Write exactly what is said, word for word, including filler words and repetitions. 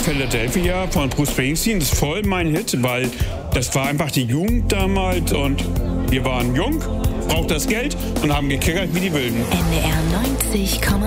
Philadelphia von Bruce Springsteen ist voll mein Hit, weil das war einfach die Jugend damals und wir waren jung, braucht das Geld und haben gekickert wie die Wilden. N D R neunzig Komma